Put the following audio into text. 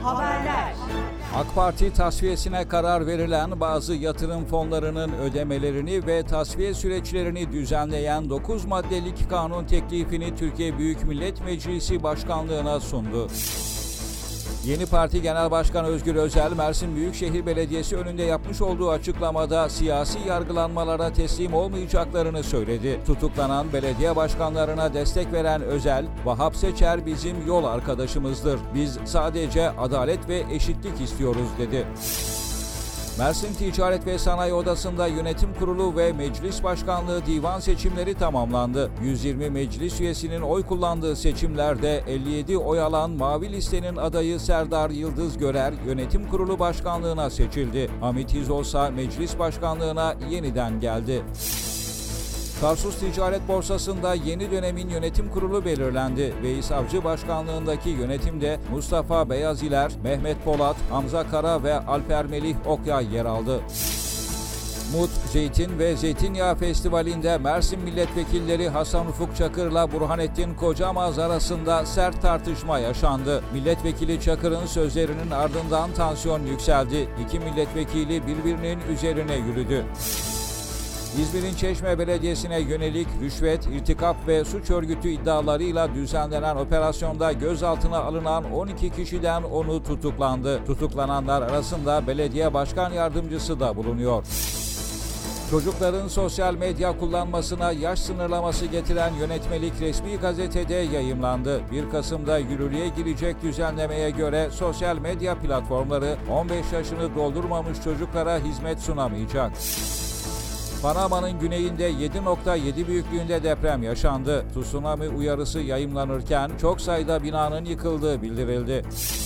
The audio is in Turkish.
Haberler. AK Parti tasfiyesine karar verilen bazı yatırım fonlarının ödemelerini ve tasfiye süreçlerini düzenleyen 9 maddelik kanun teklifini Türkiye Büyük Millet Meclisi Başkanlığı'na sundu. Yeni Parti Genel Başkanı Özgür Özel, Mersin Büyükşehir Belediyesi önünde yapmış olduğu açıklamada siyasi yargılanmalara teslim olmayacaklarını söyledi. Tutuklanan belediye başkanlarına destek veren Özel, "Vahap Seçer bizim yol arkadaşımızdır. Biz sadece adalet ve eşitlik istiyoruz," dedi. Mersin Ticaret ve Sanayi Odası'nda yönetim kurulu ve meclis başkanlığı divan seçimleri tamamlandı. 120 meclis üyesinin oy kullandığı seçimlerde 57 oy alan Mavi Liste'nin adayı Serdar Yıldız Görer yönetim kurulu başkanlığına seçildi. Hamit İzosa meclis başkanlığına yeniden geldi. Tarsus Ticaret Borsası'nda yeni dönemin yönetim kurulu belirlendi. Veys Avcı başkanlığındaki yönetimde Mustafa Beyaziler, Mehmet Polat, Hamza Kara ve Alper Melih Okyay yer aldı. Mut, Zeytin ve Zeytinyağı Festivali'nde Mersin milletvekilleri Hasan Ufuk Çakır'la Burhanettin Kocamaz arasında sert tartışma yaşandı. Milletvekili Çakır'ın sözlerinin ardından tansiyon yükseldi. İki milletvekili birbirinin üzerine yürüdü. İzmir'in Çeşme Belediyesi'ne yönelik rüşvet, irtikap ve suç örgütü iddialarıyla düzenlenen operasyonda gözaltına alınan 12 kişiden 10'u tutuklandı. Tutuklananlar arasında belediye başkan yardımcısı da bulunuyor. Çocukların sosyal medya kullanmasına yaş sınırlaması getiren yönetmelik resmi gazetede yayımlandı. 1 Kasım'da yürürlüğe girecek düzenlemeye göre sosyal medya platformları 15 yaşını doldurmamış çocuklara hizmet sunamayacak. Panama'nın güneyinde 7.7 büyüklüğünde deprem yaşandı. Tsunami uyarısı yayımlanırken çok sayıda binanın yıkıldığı bildirildi.